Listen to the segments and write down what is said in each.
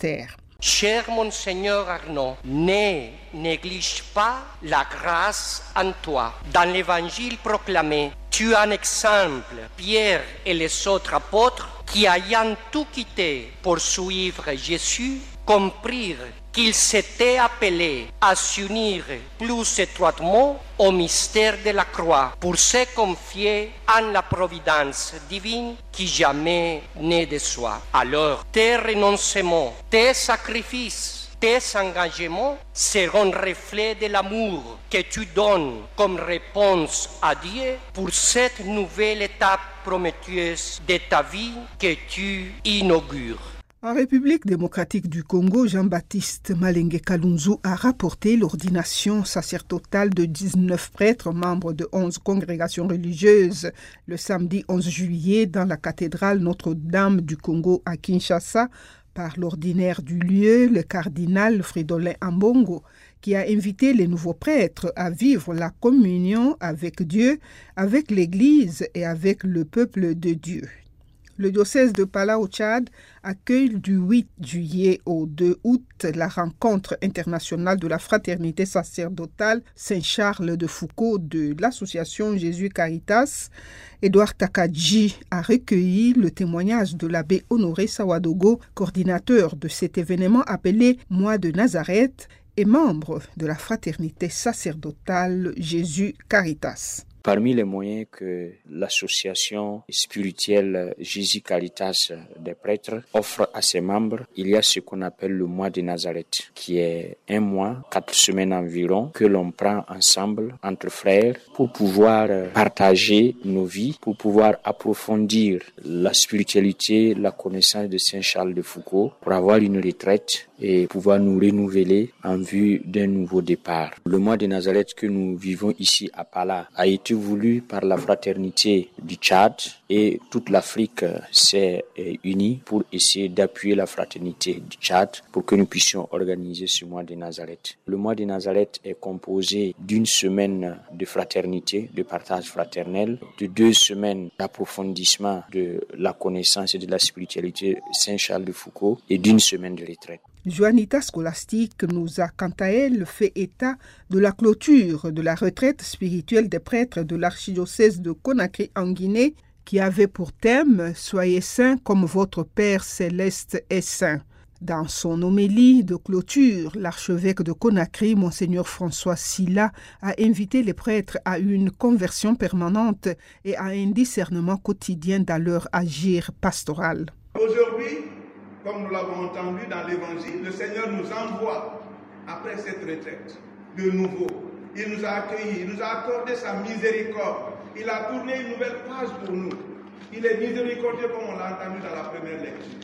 monastère. Cher Monseigneur Arnaud, ne néglige pas la grâce en toi. Dans l'évangile proclamé, tu as un exemple, Pierre et les autres apôtres, qui ayant tout quitté pour suivre Jésus, comprirent qu'ils s'étaient appelés à s'unir plus étroitement au mystère de la croix pour se confier en la providence divine qui jamais ne déçoit. Alors, tes renoncements, tes sacrifices, tes engagements seront reflets de l'amour que tu donnes comme réponse à Dieu pour cette nouvelle étape prometteuse de ta vie que tu inaugures. En République démocratique du Congo, Jean-Baptiste Malenge Kalunzu a rapporté l'ordination sacerdotale de 19 prêtres membres de 11 congrégations religieuses le samedi 11 juillet dans la cathédrale Notre-Dame du Congo à Kinshasa par l'ordinaire du lieu, le cardinal Fridolin Ambongo, qui a invité les nouveaux prêtres à vivre la communion avec Dieu, avec l'Église et avec le peuple de Dieu. Le diocèse de Pala au Tchad accueille du 8 juillet au 2 août la rencontre internationale de la fraternité sacerdotale Saint-Charles de Foucault de l'association Jésus Caritas. Édouard Takadji a recueilli le témoignage de l'abbé Honoré Sawadogo, coordinateur de cet événement appelé Mois de Nazareth et membre de la fraternité sacerdotale Jésus Caritas. Parmi les moyens que l'association spirituelle Jésus Caritas des prêtres offre à ses membres, il y a ce qu'on appelle le mois de Nazareth, qui est un mois, 4 semaines environ, que l'on prend ensemble entre frères pour pouvoir partager nos vies, pour pouvoir approfondir la spiritualité, la connaissance de Saint Charles de Foucault, pour avoir une retraite et pouvoir nous renouveler en vue d'un nouveau départ. Le mois de Nazareth que nous vivons ici à Pala a été voulu par la fraternité du Tchad et toute l'Afrique s'est unie pour essayer d'appuyer la fraternité du Tchad pour que nous puissions organiser ce mois de Nazareth. Le mois de Nazareth est composé d'une semaine de fraternité, de partage fraternel, de 2 semaines d'approfondissement de la connaissance et de la spiritualité Saint Charles de Foucault et d'une semaine de retraite. Juanita Scholastique nous a quant à elle fait état de la clôture de la retraite spirituelle des prêtres de l'archidiocèse de Conakry en Guinée qui avait pour thème « Soyez saints comme votre Père céleste est saint ». Dans son homélie de clôture, l'archevêque de Conakry, Monseigneur François Silla, a invité les prêtres à une conversion permanente et à un discernement quotidien dans leur agir pastoral. Aujourd'hui, comme nous l'avons entendu dans l'Évangile, le Seigneur nous envoie, après cette retraite, de nouveau. Il nous a accueillis, il nous a accordé sa miséricorde. Il a tourné une nouvelle page pour nous. Il est miséricordieux comme on l'a entendu dans la première lecture.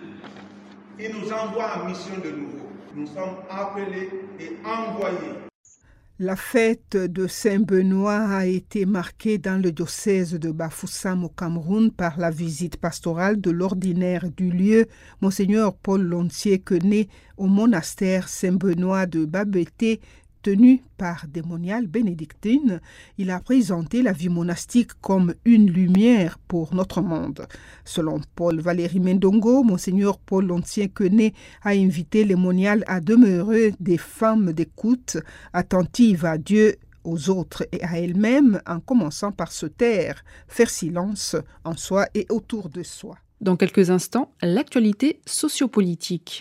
Il nous envoie en mission de nouveau. Nous sommes appelés et envoyés. La fête de Saint-Benoît a été marquée dans le diocèse de Bafoussam au Cameroun par la visite pastorale de l'ordinaire du lieu, Monseigneur Paul Lontier-Quenet, au monastère Saint-Benoît de Babété, tenu par des moniales bénédictines. Il a présenté la vie monastique comme une lumière pour notre monde. Selon Paul Valéry Mendongo, Monseigneur Paul Lontier-Quenet a invité les moniales à demeurer des femmes d'écoute, attentives à Dieu, aux autres et à elles-mêmes, en commençant par se taire, faire silence en soi et autour de soi. Dans quelques instants, l'actualité sociopolitique.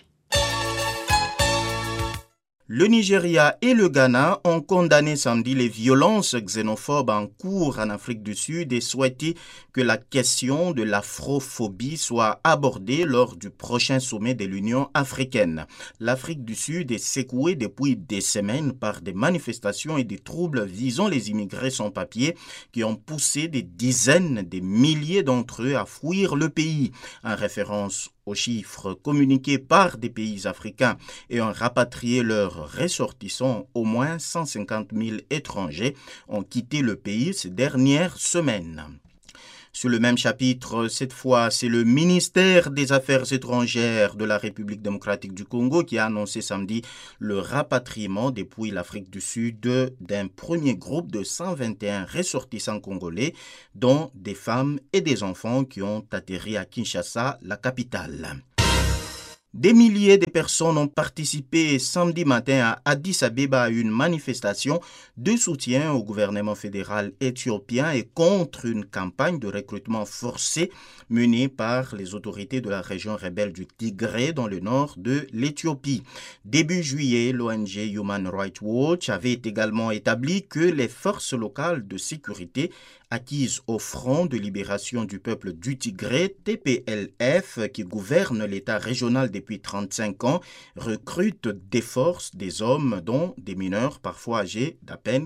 Le Nigeria et le Ghana ont condamné samedi les violences xénophobes en cours en Afrique du Sud et souhaité que la question de l'afrophobie soit abordée lors du prochain sommet de l'Union africaine. L'Afrique du Sud est secouée depuis des semaines par des manifestations et des troubles visant les immigrés sans papier qui ont poussé des dizaines de milliers d'entre eux à fuir le pays. En référence aux chiffres communiqués par des pays africains et ont rapatrié leurs ressortissants, au moins 150 000 étrangers ont quitté le pays ces dernières semaines. Sur le même chapitre, cette fois, c'est le ministère des Affaires étrangères de la République démocratique du Congo qui a annoncé samedi le rapatriement depuis l'Afrique du Sud d'un premier groupe de 121 ressortissants congolais, dont des femmes et des enfants qui ont atterri à Kinshasa, la capitale. Des milliers de personnes ont participé samedi matin à Addis Abeba à une manifestation de soutien au gouvernement fédéral éthiopien et contre une campagne de recrutement forcé menée par les autorités de la région rebelle du Tigré dans le nord de l'Éthiopie. Début juillet, l'ONG Human Rights Watch avait également établi que les forces locales de sécurité acquises au Front de libération du peuple du Tigré, TPLF, qui gouverne l'État régional depuis 35 ans, recrutent des forces, des hommes, dont des mineurs, parfois âgés d'à peine